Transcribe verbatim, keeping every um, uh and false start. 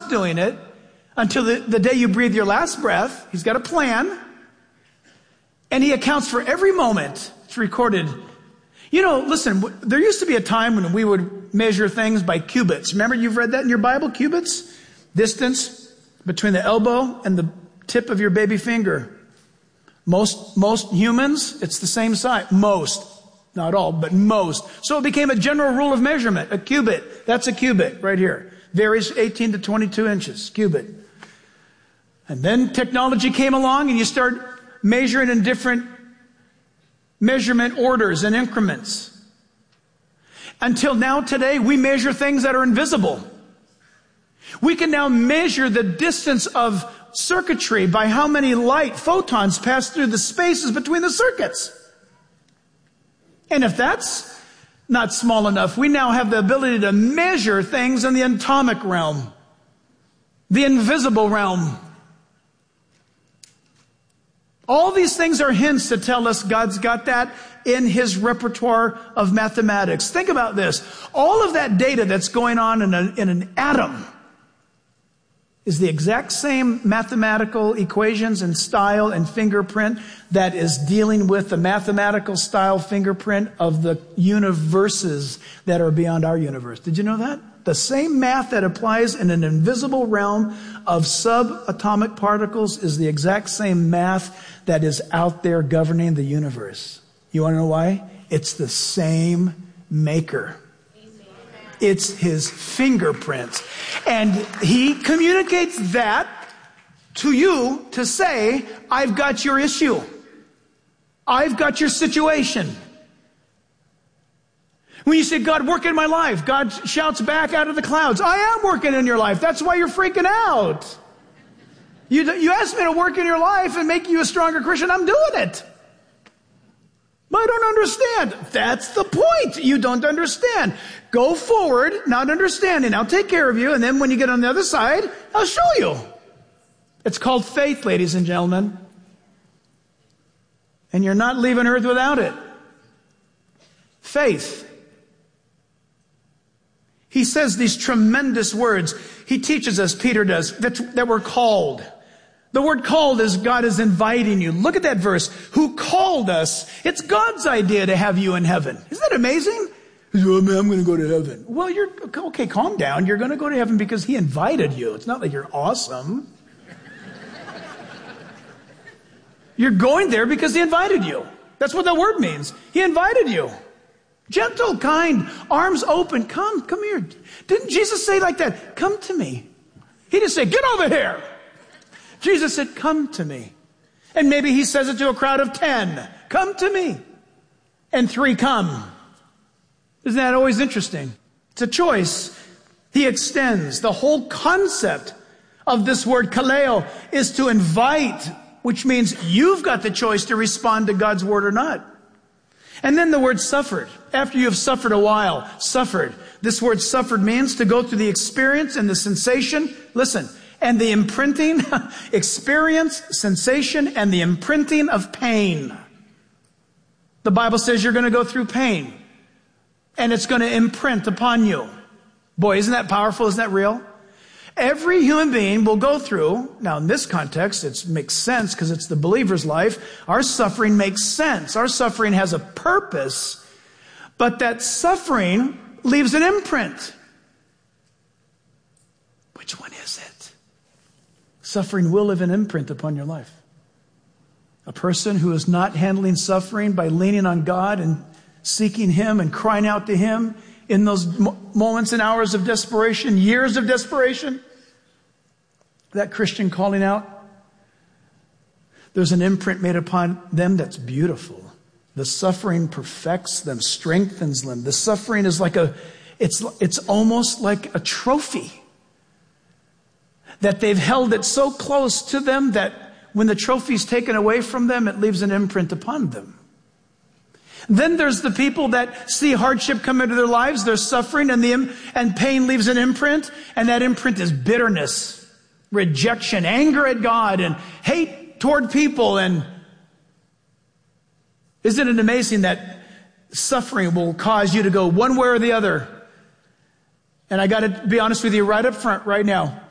doing it until the, the day you breathe your last breath. He's got a plan. And he accounts for every moment. It's recorded. You know, listen, there used to be a time when we would measure things by cubits. Remember, you've read that in your Bible, cubits? Distance between the elbow and the tip of your baby finger. Most, most humans, it's the same size. Most. Not all, but most. So it became a general rule of measurement. A cubit. That's a cubit right here. Varies eighteen to twenty-two inches. Cubit. And then technology came along and you start measuring in different measurement orders and increments. Until now today, we measure things that are invisible. We can now measure the distance of circuitry by how many light photons pass through the spaces between the circuits. And if that's not small enough, we now have the ability to measure things in the atomic realm, the invisible realm. All these things are hints to tell us God's got that in his repertoire of mathematics. Think about this. All of that data that's going on in, a, in an atom is the exact same mathematical equations and style and fingerprint that is dealing with the mathematical style fingerprint of the universes that are beyond our universe. Did you know that? The same math that applies in an invisible realm of subatomic particles is the exact same math that is out there governing the universe. You want to know why? It's the same maker. It's his fingerprints. And he communicates that to you to say, I've got your issue. I've got your situation. When you say, God, work in my life, God shouts back out of the clouds, I am working in your life. That's why you're freaking out. You, you asked me to work in your life and make you a stronger Christian. I'm doing it. But I don't understand. That's the point. You don't understand. Go forward, not understanding. I'll take care of you. And then when you get on the other side, I'll show you. It's called faith, ladies and gentlemen. And you're not leaving earth without it. Faith. He says these tremendous words. He teaches us, Peter does, that, that we're called. The word called is God is inviting you. Look at that verse. Who called us? It's God's idea to have you in heaven. Isn't that amazing? Oh, man, I'm going to go to heaven. Well, you're, okay, calm down. You're going to go to heaven because he invited you. It's not like you're awesome. You're going there because he invited you. That's what that word means. He invited you. Gentle, kind, arms open. Come, come here. Didn't Jesus say like that? Come to me. He didn't say, get over here. Jesus said, come to me. And maybe he says it to a crowd of ten. Come to me. And three come. Isn't that always interesting? It's a choice. He extends. The whole concept of this word kaleo is to invite, which means you've got the choice to respond to God's word or not. And then the word suffered. After you have suffered a while, suffered. This word suffered means to go through the experience and the sensation. Listen. And the imprinting, experience, sensation, and the imprinting of pain. The Bible says you're going to go through pain. And it's going to imprint upon you. Boy, isn't that powerful? Isn't that real? Every human being will go through, now in this context, it makes sense because it's the believer's life. Our suffering makes sense. Our suffering has a purpose. But that suffering leaves an imprint. Which one is it? Suffering will leave an imprint upon your life. A person who is not handling suffering by leaning on God and seeking him and crying out to him in those moments and hours of desperation, years of desperation, that Christian calling out, there's an imprint made upon them that's beautiful. The suffering perfects them, strengthens them. The suffering is like a, it's, it's almost like a trophy. That they've held it so close to them that when the trophy's taken away from them, it leaves an imprint upon them. Then there's the people that see hardship come into their lives, their suffering, and the and pain leaves an imprint, and that imprint is bitterness, rejection, anger at God, and hate toward people. And isn't it amazing that suffering will cause you to go one way or the other? And I got to be honest with you right up front right now.